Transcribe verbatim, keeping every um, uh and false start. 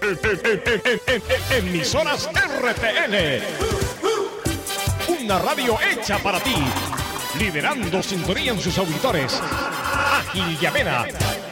Emisoras R T N. Una radio hecha para ti. Liderando sintonía en sus auditores. Ágil y amena.